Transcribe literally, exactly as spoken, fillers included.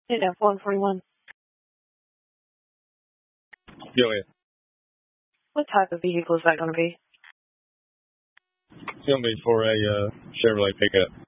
Yeah, one forty-one. Yeah, yeah. What type of vehicle is that going to be? It's going to be for a uh, Chevrolet pickup.